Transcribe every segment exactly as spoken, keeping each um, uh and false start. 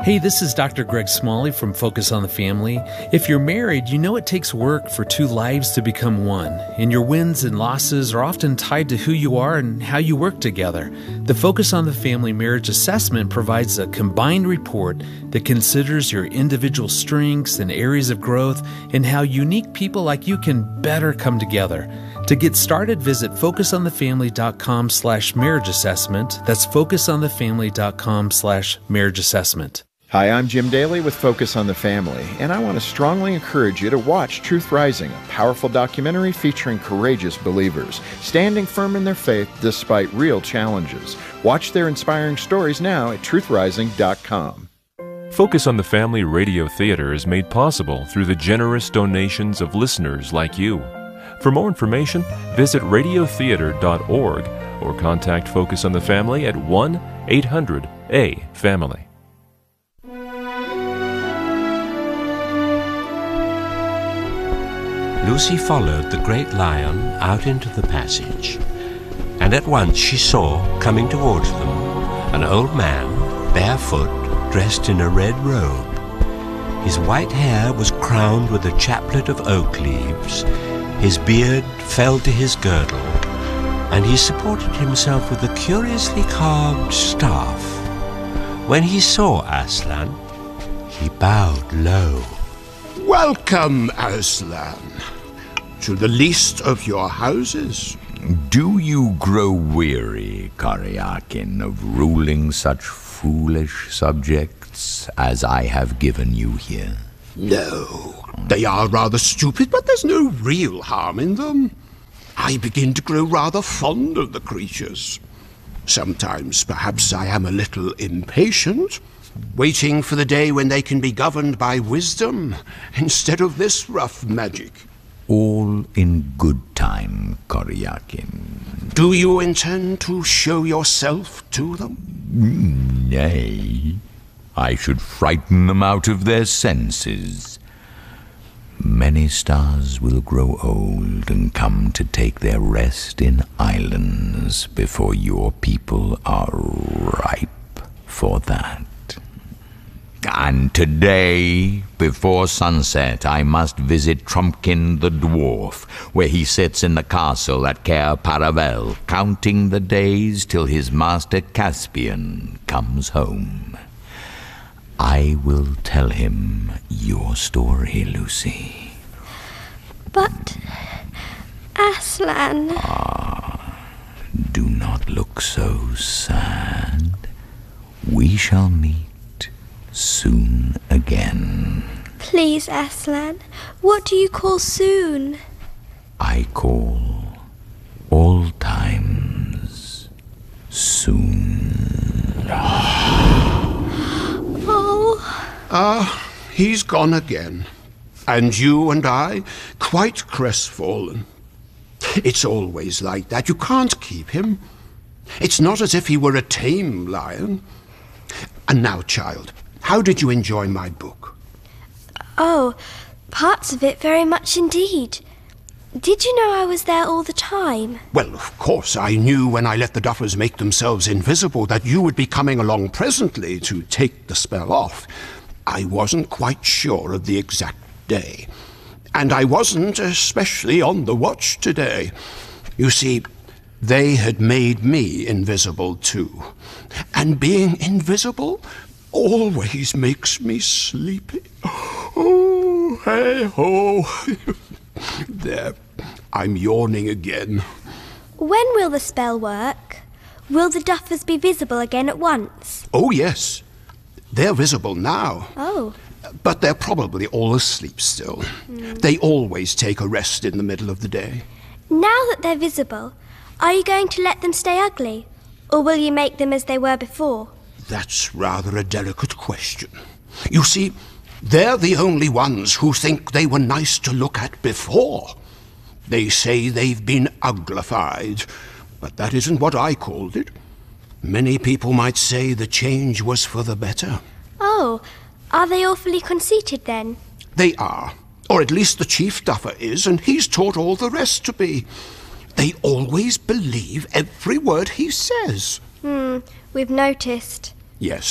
Hey, this is Doctor Greg Smalley from Focus on the Family. If you're married, you know it takes work for two lives to become one, and your wins and losses are often tied to who you are and how you work together. The Focus on the Family Marriage Assessment provides a combined report that considers your individual strengths and areas of growth and how unique people like you can better come together. To get started, visit focusonthefamily.com slash marriage assessment. That's focusonthefamily.com slash marriage assessment. Hi, I'm Jim Daly with Focus on the Family, and I want to strongly encourage you to watch Truth Rising, a powerful documentary featuring courageous believers, standing firm in their faith despite real challenges. Watch their inspiring stories now at truth rising dot com. Focus on the Family Radio Theater is made possible through the generous donations of listeners like you. For more information, visit radio theater dot org or contact Focus on the Family at one eight hundred A family. Lucy followed the great lion out into the passage, and at once she saw, coming towards them, an old man, barefoot, dressed in a red robe. His white hair was crowned with a chaplet of oak leaves, his beard fell to his girdle, and he supported himself with a curiously carved staff. When he saw Aslan, he bowed low. Welcome, Aslan, to the least of your houses. Do you grow weary, Karyakin, of ruling such foolish subjects as I have given you here? No, they are rather stupid, but there's no real harm in them. I begin to grow rather fond of the creatures. Sometimes, perhaps, I am a little impatient, waiting for the day when they can be governed by wisdom instead of this rough magic. All in good time, Karyakin. Do you intend to show yourself to them? Nay, I should frighten them out of their senses. Many stars will grow old and come to take their rest in islands before your people are ripe for that. And today, before sunset, I must visit Trumpkin the dwarf, where he sits in the castle at Cair Paravel, counting the days till his master Caspian comes home. I will tell him your story, Lucy. But, Aslan... Ah, do not look so sad. We shall meet soon again. Please, Aslan, what do you call soon? I call all times soon. Oh. Ah, he's gone again. And you and I, quite crestfallen. It's always like that. You can't keep him. It's not as if he were a tame lion. And now, child, how did you enjoy my book? Oh, parts of it very much indeed. Did you know I was there all the time? Well, of course, I knew when I let the Duffers make themselves invisible that you would be coming along presently to take the spell off. I wasn't quite sure of the exact day. And I wasn't especially on the watch today. You see, they had made me invisible too. And being invisible always makes me sleepy. Oh, hey-ho. There, I'm yawning again. When will the spell work? Will the Duffers be visible again at once? Oh, yes. They're visible now. Oh. But they're probably all asleep still. Mm. They always take a rest in the middle of the day. Now that they're visible, are you going to let them stay ugly? Or will you make them as they were before? That's rather a delicate question. You see, they're the only ones who think they were nice to look at before. They say they've been uglified, but that isn't what I called it. Many people might say the change was for the better. Oh, are they awfully conceited then? They are, or at least the Chief Duffer is, and he's taught all the rest to be. They always believe every word he says. Hmm, we've noticed. Yes,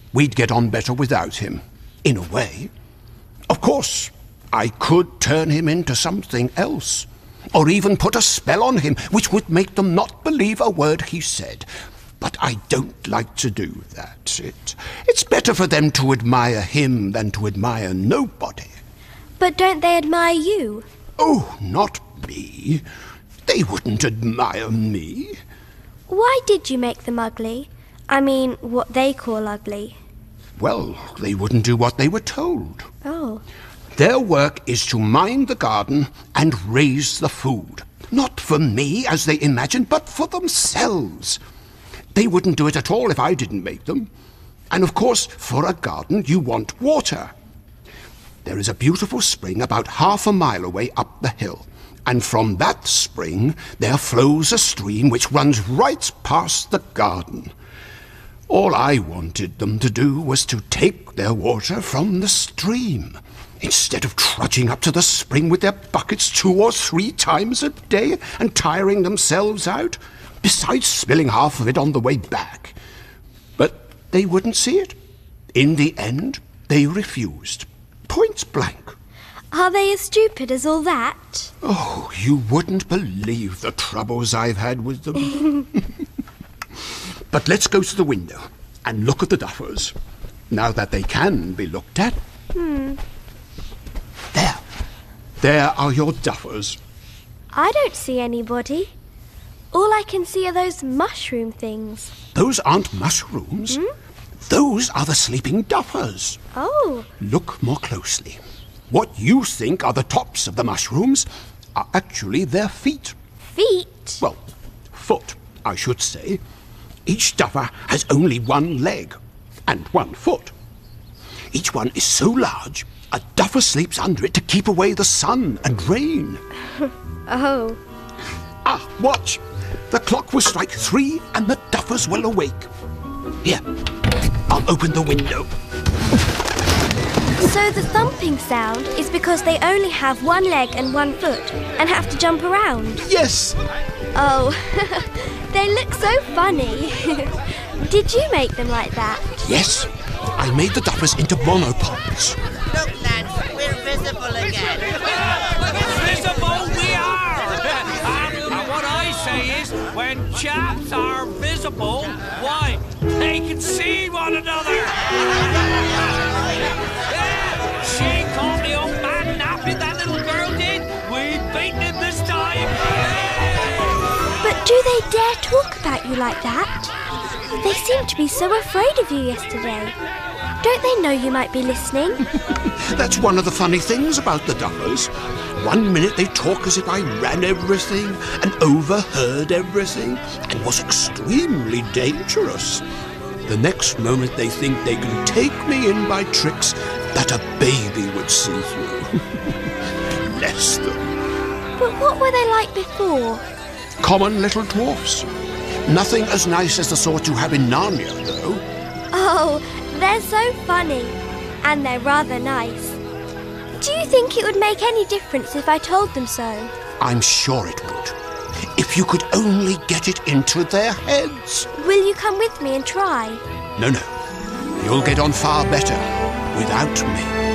we'd get on better without him, in a way. Of course, I could turn him into something else, or even put a spell on him which would make them not believe a word he said. But I don't like to do that. It, it's better for them to admire him than to admire nobody. But don't they admire you? Oh, not me. They wouldn't admire me. Why did you make them ugly? I mean, what they call ugly. Well, they wouldn't do what they were told. Oh. Their work is to mind the garden and raise the food. Not for me, as they imagine, but for themselves. They wouldn't do it at all if I didn't make them. And of course, for a garden, you want water. There is a beautiful spring about half a mile away up the hill. And from that spring, there flows a stream which runs right past the garden. All I wanted them to do was to take their water from the stream, instead of trudging up to the spring with their buckets two or three times a day and tiring themselves out, besides spilling half of it on the way back. But they wouldn't see it. In the end, they refused. Point blank. Are they as stupid as all that? Oh, you wouldn't believe the troubles I've had with them. But let's go to the window and look at the duffers, now that they can be looked at. Hmm. There. There are your duffers. I don't see anybody. All I can see are those mushroom things. Those aren't mushrooms. Hmm? Those are the sleeping duffers. Oh. Look more closely. What you think are the tops of the mushrooms are actually their feet. Feet? Well, foot, I should say. Each duffer has only one leg and one foot. Each one is so large, a duffer sleeps under it to keep away the sun and rain. Oh. Ah, watch. The clock will strike three and the duffers will awake. Here, I'll open the window. So the thumping sound is because they only have one leg and one foot and have to jump around? Yes. Oh, they look so funny. Did you make them like that? Yes, I made the duffers into monopods. Look, lads, we're visible again. Visible we are! and, and what I say is, when chaps are visible, why, they can see one another. Yeah, she called the old man nappy, that little girl did. We've beaten him this time. But do they dare talk about you like that? They seemed to be so afraid of you yesterday. Don't they know you might be listening? That's one of the funny things about the duffers. One minute they talk as if I ran everything and overheard everything and was extremely dangerous. The next moment they think they can take me in by tricks that a baby would see through. Bless them. But what were they like before? Common little dwarfs. Nothing as nice as the sort you have in Narnia, though. Oh, they're so funny. And they're rather nice. Do you think it would make any difference if I told them so? I'm sure it would. If you could only get it into their heads. Will you come with me and try? No, no. You'll get on far better without me.